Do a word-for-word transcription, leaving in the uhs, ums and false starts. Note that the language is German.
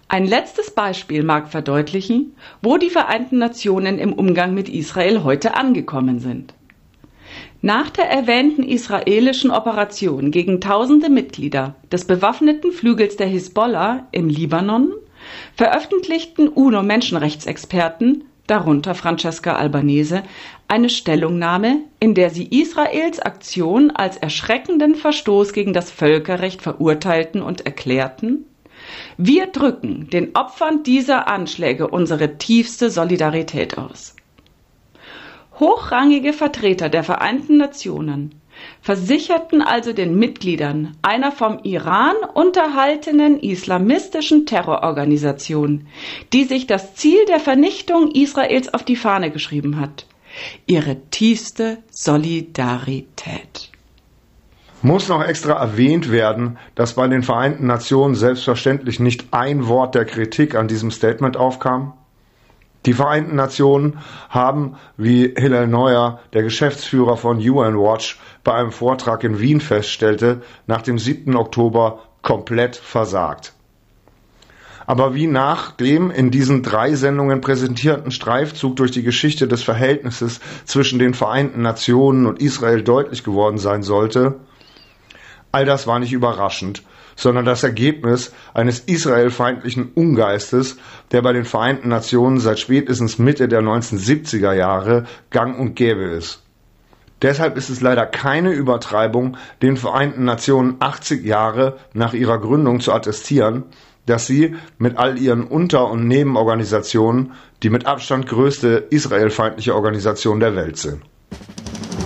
Ein letztes Beispiel mag verdeutlichen, wo die Vereinten Nationen im Umgang mit Israel heute angekommen sind. Nach der erwähnten israelischen Operation gegen tausende Mitglieder des bewaffneten Flügels der Hisbollah im Libanon veröffentlichten UNO-Menschenrechtsexperten, darunter Francesca Albanese, eine Stellungnahme, in der sie Israels Aktion als erschreckenden Verstoß gegen das Völkerrecht verurteilten und erklärten: Wir drücken den Opfern dieser Anschläge unsere tiefste Solidarität aus. Hochrangige Vertreter der Vereinten Nationen versicherten also den Mitgliedern einer vom Iran unterhaltenen islamistischen Terrororganisation, die sich das Ziel der Vernichtung Israels auf die Fahne geschrieben hat, ihre tiefste Solidarität. Muss noch extra erwähnt werden, dass bei den Vereinten Nationen selbstverständlich nicht ein Wort der Kritik an diesem Statement aufkam? Die Vereinten Nationen haben, wie Hillel Neuer, der Geschäftsführer von U N Watch, bei einem Vortrag in Wien feststellte, nach dem siebten Oktober komplett versagt. Aber wie nach dem in diesen drei Sendungen präsentierten Streifzug durch die Geschichte des Verhältnisses zwischen den Vereinten Nationen und Israel deutlich geworden sein sollte, all das war nicht überraschend, sondern das Ergebnis eines israelfeindlichen Ungeistes, der bei den Vereinten Nationen seit spätestens Mitte der neunzehnhundertsiebziger Jahre gang und gäbe ist. Deshalb ist es leider keine Übertreibung, den Vereinten Nationen achtzig Jahre nach ihrer Gründung zu attestieren, dass sie mit all ihren Unter- und Nebenorganisationen die mit Abstand größte israelfeindliche Organisation der Welt sind.